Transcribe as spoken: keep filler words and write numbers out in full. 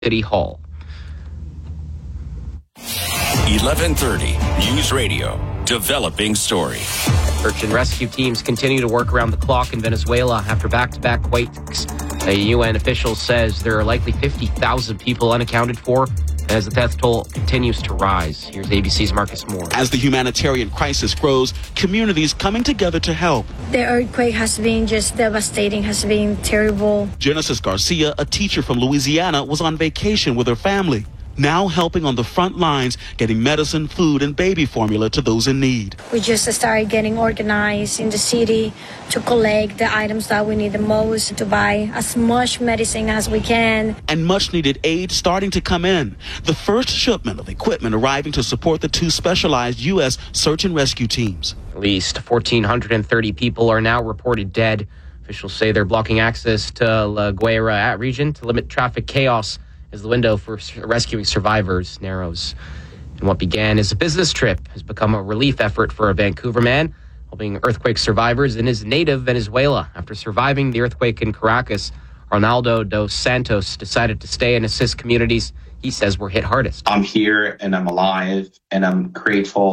City Hall. eleven thirty News Radio, developing story. Search and rescue teams continue to work around the clock in Venezuela after back-to-back quakes. A U N official says there are likely fifty thousand people unaccounted for as the death toll continues to rise. Here's A B C's Marcus Moore. As the humanitarian crisis grows, communities coming together to help. The earthquake has been just devastating, has been terrible. Genesis Garcia, a teacher from Louisiana, was on vacation with her family, now helping on the front lines, getting medicine, food, and baby formula to those in need. We just started getting organized in the city to collect the items that we need the most, to buy as much medicine as we can. And much needed aid starting to come in. The first shipment of equipment arriving to support the two specialized U S search and rescue teams. At least one thousand four hundred thirty people are now reported dead. Officials say they're blocking access to La Guaira region to limit traffic chaos as the window for rescuing survivors narrows. And what began as a business trip has become a relief effort for a Vancouver man helping earthquake survivors in his native Venezuela. After surviving the earthquake in Caracas, Ronaldo dos Santos decided to stay and assist communities he says were hit hardest. I'm here and I'm alive and I'm grateful